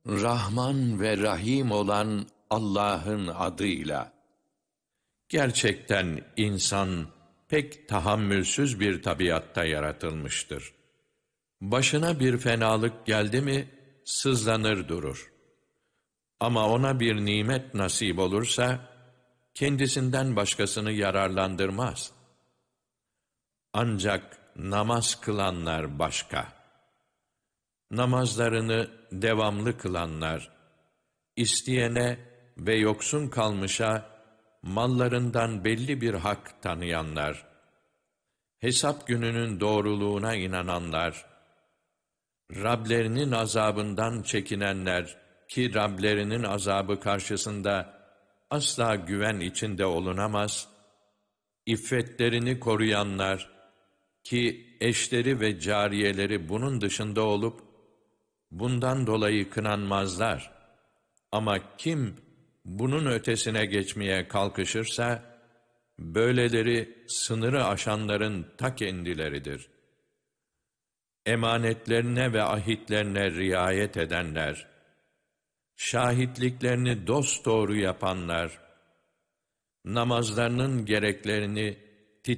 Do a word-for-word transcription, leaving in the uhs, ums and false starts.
Rahman ve Rahim olan Allah'ın adıyla. Gerçekten insan pek tahammülsüz bir tabiatta yaratılmıştır. Başına bir fenalık geldi mi sızlanır durur. Ama ona bir nimet nasip olursa kendisinden başkasını yararlandırmaz. Ancak namaz kılanlar başka. Namazlarını devamlı kılanlar, isteyene ve yoksun kalmışa mallarından belli bir hak tanıyanlar, hesap gününün doğruluğuna inananlar, Rablerinin azabından çekinenler ki Rablerinin azabı karşısında asla güven içinde olunamaz, iffetlerini koruyanlar ki eşleri ve cariyeleri bunun dışında olup bundan dolayı kınanmazlar. Ama kim bunun ötesine geçmeye kalkışırsa, böyleleri sınırı aşanların ta kendileridir. Emanetlerine ve ahitlerine riayet edenler, şahitliklerini dosdoğru yapanlar, namazlarının gereklerini